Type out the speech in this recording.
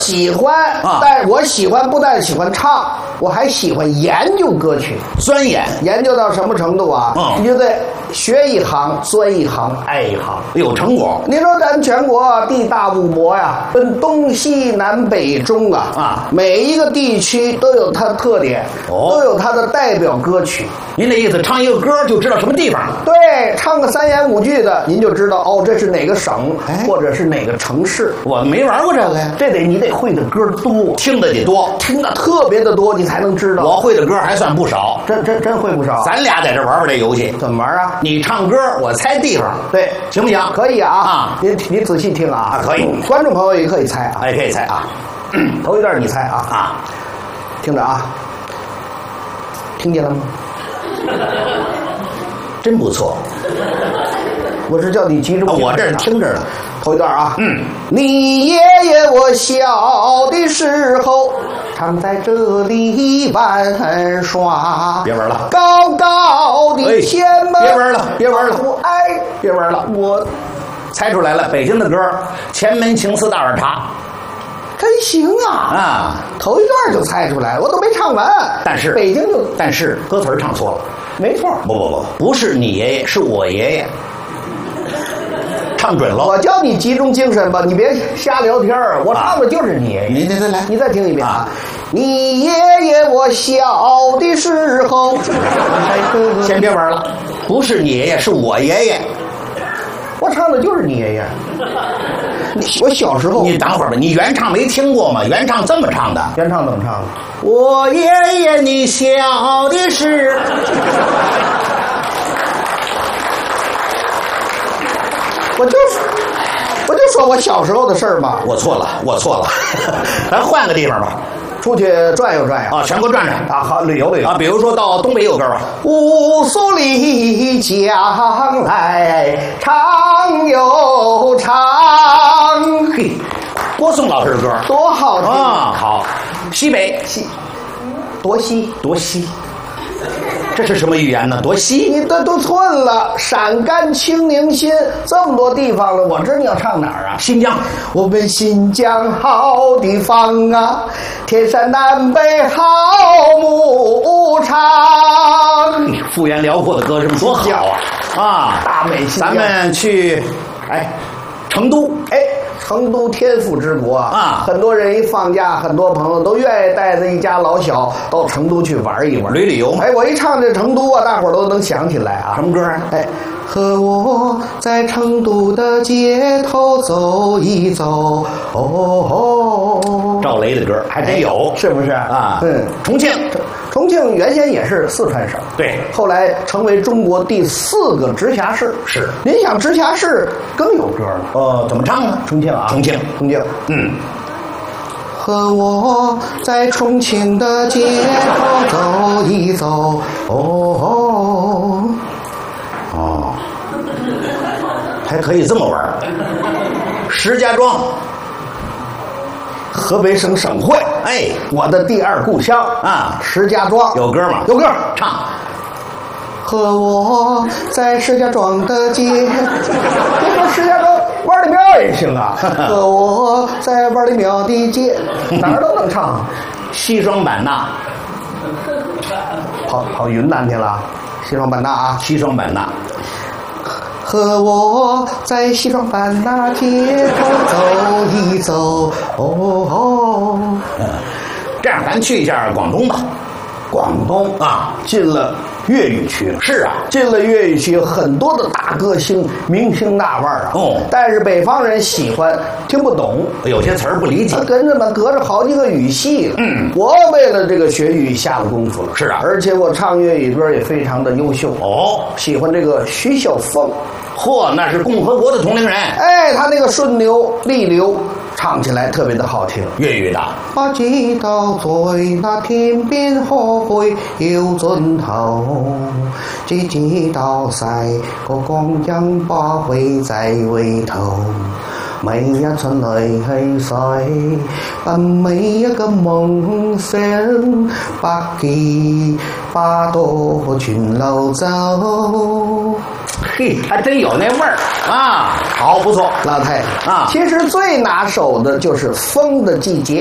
喜欢啊，但我喜欢不但喜欢唱，我还喜欢研究歌曲， 钻研究到什么程度啊？你就得学一行钻一行爱一行， 有成果。 你说咱全国地大物博呀，分东西南北中啊，每一个地区都有它的特点，都有它的代表歌曲。 您的意思，唱一个歌就知道什么地方？ 对，唱个3言5句的，您就知道哦，这是哪个省，或者是哪个城市。 我没玩过这个呀， 你得会的歌多， 听的得多， 听的特别的多，你才能知道。 我会的歌还算不少， 真会不少。 咱俩在这玩这游戏， 怎么玩啊？ 你唱歌，我猜地方， 对， 行不行？ 可以啊。你仔细听啊， 可以。 观众朋友也可以猜啊， 也可以猜啊。 头一段你猜啊，听着啊，听见了吗？ 真不错。 我是叫你集中， 我这是听着了。 头一段啊，你爷爷我小的时候常在这里玩耍。 别玩了， 高高的前门。 别玩了，别玩了，我猜出来了，北京的歌，前门情思大碗茶。 真行啊！头一段就猜出来，我都没唱完。 但是北京就， 但是歌词唱错了。 没错， 不是你爷爷，是我爷爷。唱准了。 我教你集中精神吧，你别瞎聊天我唱的就是你爷爷。你再听一遍啊！你爷爷我小的时候， 先别玩了，不是你爷爷，是我爷爷。 我唱的就是你爷爷。我小时候， 你等会儿吧，你原唱没听过吗？原唱这么唱的。 原唱怎么唱的？ 我爷爷你小的时候。 我就说我小时候的事儿嘛。 我错了，咱换个地方吧， 出去转悠转悠啊，全国转转啊，好旅游啊， 比如说到东北有歌吧， 乌苏里江来长又长。 嘿，郭颂老师的歌多好听啊！好，西北多西。 这是什么语言呢？多西， 你都寸了。陕甘青宁新这么多地方了，我知道你要唱哪儿啊？ 新疆， 我们新疆好地方啊，天山南北好牧场。 幅员辽阔的歌声多好啊！ 大美新疆。 咱们去，成都， 成都天府之国啊，很多人一放假，很多朋友都愿意带着一家老小到成都去玩一玩， 旅旅游。 我一唱这成都啊，大伙儿都能想起来啊。 什么歌啊？ 和我在成都的街头走一走。 赵雷的歌还真有， 是不是啊？重庆原先也是四川省，对， 后来成为中国第4个直辖市。 是， 您想直辖市更有歌了。 怎么唱呢？ 重庆啊， 重庆。 和我在重庆的街头走一走。 还可以这么玩。石家庄， 河北省省会。我的第2故乡啊，石家庄。 有歌吗？ 有歌， 唱。 和我在石家庄的街，别说石家庄弯里庙也行啊。和我在弯里庙的街，哪儿都能唱。 西双版纳， 跑云南去了。西双版纳啊， 西双版纳。 和我在西双版纳街头走一走。 这样咱去一下广东吧。 广东啊，进了粤语区了。 是啊， 进了粤语区，很多的大歌星、明星大腕啊。但是北方人喜欢听不懂， 有些词儿不理解， 跟着隔着好几个语系了。我为了这个学语下了功夫了。 是啊， 而且我唱粤语歌也非常的优秀。喜欢这个徐小凤。 那是共和国的同龄人。 他那个顺流、逆流。唱起来特别的好听， 粤语的。 我知道在那天边可會要盡頭，只知道世個光陰不會再回頭。每一春淚去水，把每一個夢想，百幾花朵全流走。 嘿，還真有那味兒啊！ 好，不错老太太啊其实最拿手的就是风的季节。